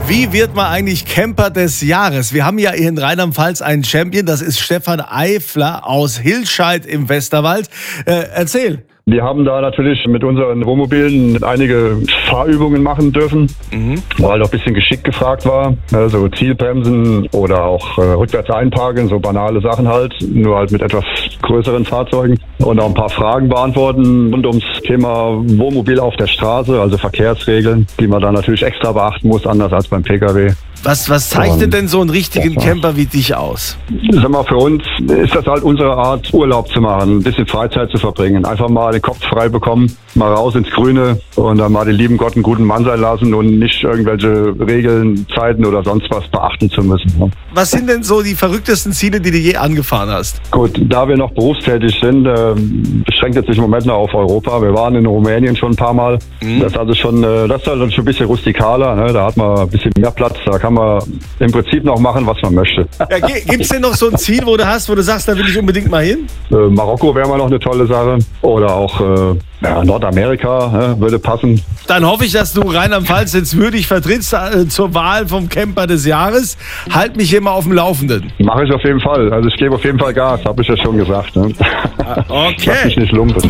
Wie wird man eigentlich Camper des Jahres? Wir haben ja hier in Rheinland-Pfalz einen Champion, das ist Stefan Eifler aus Hilscheid im Westerwald. Erzähl. Wir haben da natürlich mit unseren Wohnmobilen einige Fahrübungen machen dürfen, weil auch ein bisschen Geschick gefragt war. Also Zielbremsen oder auch rückwärts einparken, so banale Sachen halt, nur halt mit etwas größeren Fahrzeugen. Und auch ein paar Fragen beantworten rund ums Thema Wohnmobil auf der Straße, also Verkehrsregeln, die man da natürlich extra beachten muss, anders als beim Pkw. Was zeichnet denn so einen richtigen Camper wie dich aus? Sag mal, für uns ist das halt unsere Art, Urlaub zu machen, ein bisschen Freizeit zu verbringen. Einfach mal den Kopf frei bekommen, mal raus ins Grüne und dann mal den lieben Gott einen guten Mann sein lassen und nicht irgendwelche Regeln, Zeiten oder sonst was beachten zu müssen. Was sind denn so die verrücktesten Ziele, die du je angefahren hast? Gut, da wir noch berufstätig sind, beschränkt es sich im Moment noch auf Europa. Wir waren in Rumänien schon ein paar Mal. Das ist also schon, das ist also schon ein bisschen rustikaler. Ne? Da hat man ein bisschen mehr Platz. Da kann man im Prinzip noch machen, was man möchte. Ja, gibt es denn noch so ein Ziel, wo du sagst, da will ich unbedingt mal hin? Marokko wäre mal noch eine tolle Sache. Oder auch Nordamerika würde passen. Dann hoffe ich, dass du Rheinland-Pfalz jetzt würdig vertrittst zur Wahl vom Camper des Jahres. Halt mich hier mal auf dem Laufenden. Mache ich auf jeden Fall. Also ich gebe auf jeden Fall Gas, habe ich ja schon gesagt. Ne? Okay. Lass mich nicht lumpen.